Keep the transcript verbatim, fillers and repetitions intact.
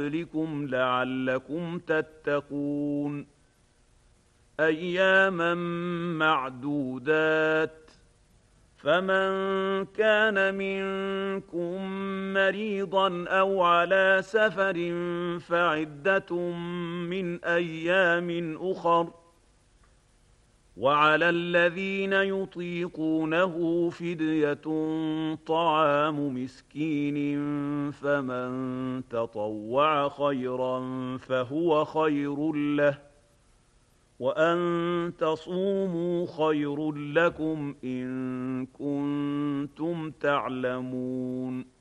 قبلكم لعلكم تتقون أياما معدودات فمن كان منكم مريضا أو على سفر فعدة من أيام أخر وعلى الذين يطيقونه فدية طعام مسكين فمن تطوع خيرا فهو خير له وأن تصوموا خير لكم إن كنتم تعلمون